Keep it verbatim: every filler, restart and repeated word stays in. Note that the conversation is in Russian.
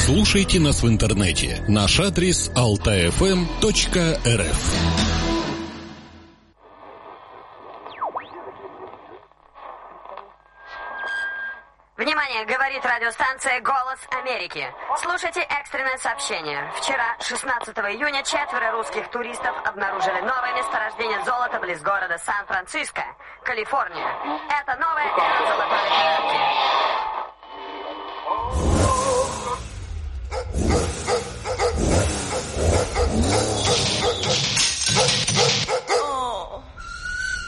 Слушайте нас в интернете. Наш адрес алтай эф эм точка эр эф. Внимание, говорит радиостанция «Голос Америки». Слушайте экстренное сообщение. Вчера, шестнадцатого июня, четверо русских туристов обнаружили новое месторождение золота близ города Сан-Франциско, Калифорния. Это новая эра золотой энергии.